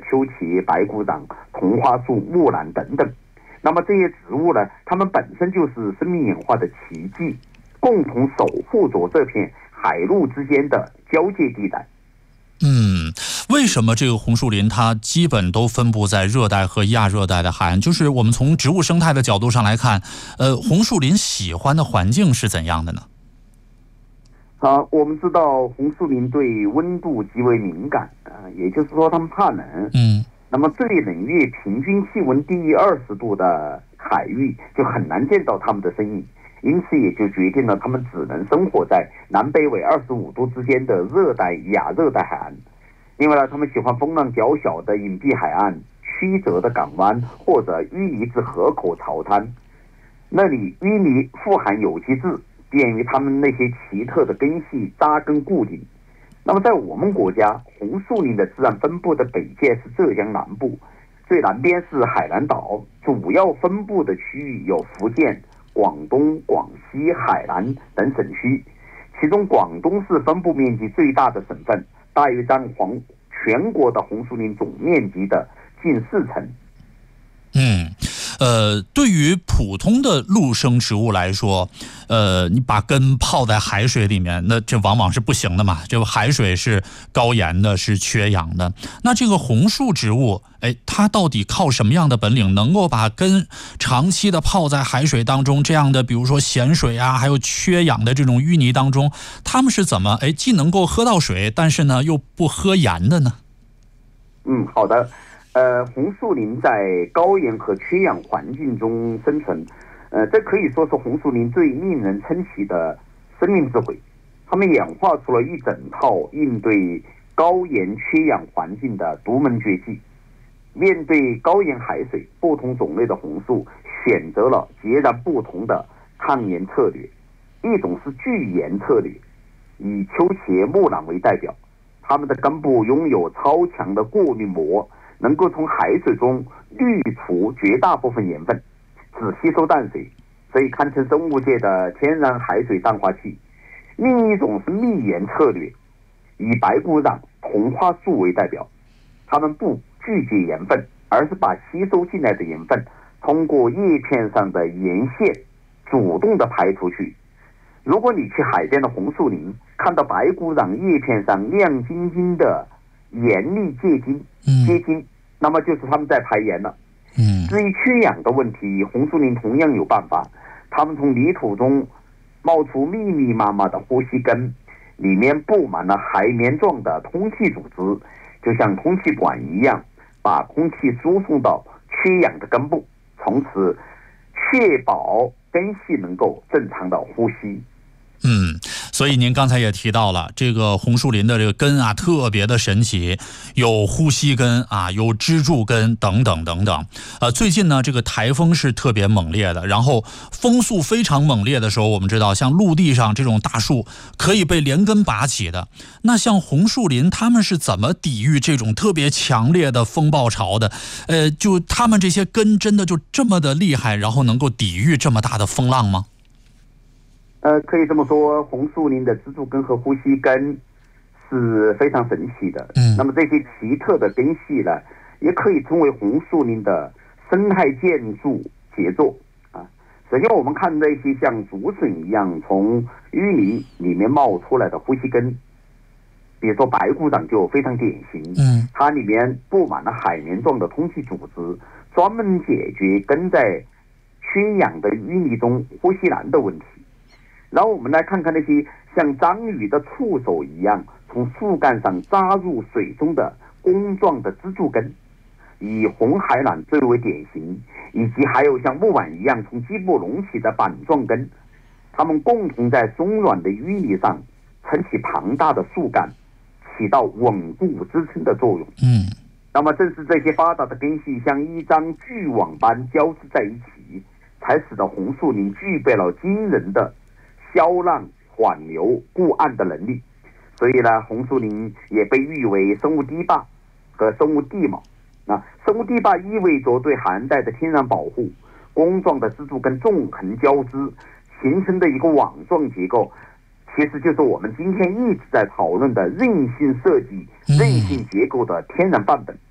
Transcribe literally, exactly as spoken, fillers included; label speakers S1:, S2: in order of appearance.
S1: 秋茄、白骨壤、同花树、木兰等等。那么这些植物呢，它们本身就是生命演化的奇迹，共同守护着这片海陆之间的交界地带。
S2: 嗯，为什么这个红树林它基本都分布在热带和亚热带的海岸？就是我们从植物生态的角度上来看，呃，红树林喜欢的环境是怎样的呢？
S1: 啊，我们知道红树林对温度极为敏感，啊，也就是说它们怕冷。
S2: 嗯。
S1: 那么最冷月平均气温低于二十度的海域就很难见到它们的身影，因此也就决定了它们只能生活在南北纬二十五度之间的热带亚热带海岸。另外呢，它们喜欢风浪较小的隐蔽海岸、曲折的港湾或者淤泥之河口潮滩，那里淤泥富含有机质，便于它们那些奇特的根系扎根固定。那么在我们国家，红树林的自然分布的北界是浙江南部，最南边是海南岛，主要分布的区域有福建、广东、广西、海南等省区，其中广东是分布面积最大的省份，大约占黄全国的红树林总面积的近四成。
S2: 嗯，呃，对于普通的陆生植物来说，呃，你把根泡在海水里面，那这往往是不行的嘛。这个海水是高盐的，是缺氧的。那这个红树植物，哎，它到底靠什么样的本领，能够把根长期的泡在海水当中，这样的比如说咸水啊，还有缺氧的这种淤泥当中，它们是怎么哎既能够喝到水，但是呢又不喝盐的呢？
S1: 嗯，好的。呃，红树林在高盐和缺氧环境中生存，呃，这可以说是红树林最令人称奇的生命智慧。他们演化出了一整套应对高盐缺氧环境的独门绝技。面对高盐海水，不同种类的红树选择了截然不同的抗盐策略。一种是拒盐策略，以秋茄、木兰为代表，它们的根部拥有超强的过滤膜，能够从海水中滤除绝大部分盐分，只吸收淡水，所以堪称生物界的天然海水淡化器。另一种是密盐策略，以白骨壤、同花树为代表，它们不拒绝盐分，而是把吸收进来的盐分通过叶片上的盐腺主动的排出去。如果你去海边的红树林，看到白骨壤叶片上亮晶晶的盐粒结晶，结晶，那么就是他们在排盐了。
S2: 嗯，
S1: 至于缺氧的问题，红树林同样有办法。他们从泥土中冒出密密麻麻的呼吸根，里面布满了海绵状的通气组织，就像通气管一样，把空气输送到缺氧的根部，从此确保根系能够正常的呼吸。
S2: 嗯，所以您刚才也提到了，这个红树林的这个根啊，特别的神奇，有呼吸根啊，有支柱根等等等等。呃，最近呢，这个台风是特别猛烈的，然后风速非常猛烈的时候，我们知道，像陆地上这种大树可以被连根拔起的。那像红树林，他们是怎么抵御这种特别强烈的风暴潮的？呃，就他们这些根真的就这么的厉害，然后能够抵御这么大的风浪吗？
S1: 呃，可以这么说，红树林的支柱根和呼吸根是非常神奇的。
S2: 嗯，
S1: 那么这些奇特的根系呢，也可以称为红树林的生态建筑杰作啊。首先，我们看那些像竹笋一样从淤泥里面冒出来的呼吸根，比如说白骨壤就非常典型。
S2: 嗯，
S1: 它里面布满了海绵状的通气组织，专门解决根在缺氧的淤泥中呼吸难的问题。然后我们来看看那些像章鱼的触手一样从树干上扎入水中的弓状的支柱根，以红海榄最为典型，以及还有像木碗一样从基部隆起的板状根，它们共同在松软的淤泥上撑起庞大的树干，起到稳固支撑的作用。
S2: 嗯，
S1: 那么正是这些发达的根系像一张巨网般交织在一起，才使得红树林具备了惊人的消浪缓流固岸的能力。所以呢，红树林也被誉为生物堤坝和生物地锚。那生物地坝意味着对海岸带的天然保护，弓状的支柱根纵横交织形成的一个网状结构，其实就是我们今天一直在讨论的韧性设计、韧性结构的天然范本。